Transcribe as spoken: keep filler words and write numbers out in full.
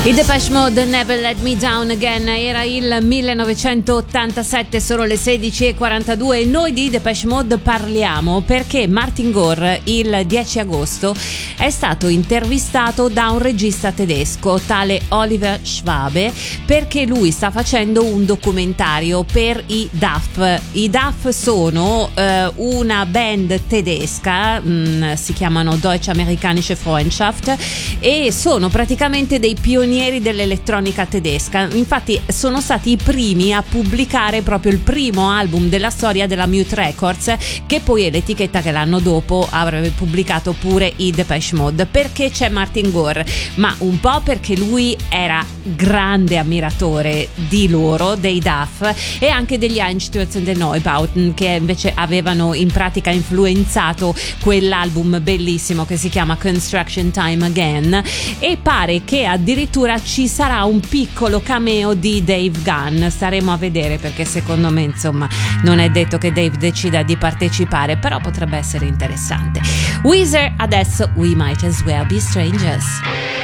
I Depeche Mode, Never Let Me Down Again. Era il millenovecentottantasette, sono le sedici e quarantadue e noi di Depeche Mode parliamo perché Martin Gore il dieci agosto è stato intervistato da un regista tedesco, tale Oliver Schwabe, perché lui sta facendo un documentario per i D A F. I D A F sono eh, una band tedesca, mh, si chiamano Deutsche Amerikanische Freundschaft, e sono praticamente dei pionieri dell'elettronica tedesca. Infatti sono stati i primi a pubblicare proprio il primo album della storia della Mute Records, che poi è l'etichetta che l'anno dopo avrebbe pubblicato pure i Depeche Mode. Perché c'è Martin Gore? Ma un po' perché lui era grande ammiratore di loro, dei D A F, e anche degli Einstürzende Neubauten, che invece avevano in pratica influenzato quell'album bellissimo che si chiama Construction Time Again. E pare che addirittura ci sarà un piccolo cameo di Dave Gunn. Staremo a vedere, perché secondo me insomma non è detto che Dave decida di partecipare, però potrebbe essere interessante. Weezer adesso, We Might As Well Be Strangers.